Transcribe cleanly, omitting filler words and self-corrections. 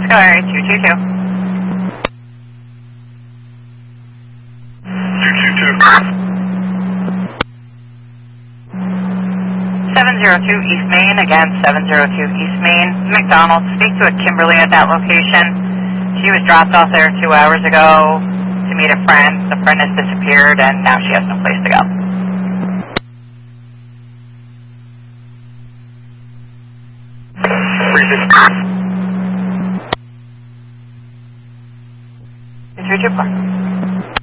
Sorry, 222. 222. 702 East Main, again, 702 East Main. McDonald's, speak to a Kimberly at that location. She was dropped off there 2 hours ago to meet a friend. The friend has disappeared, and now she has no place to go. It's Richard Park.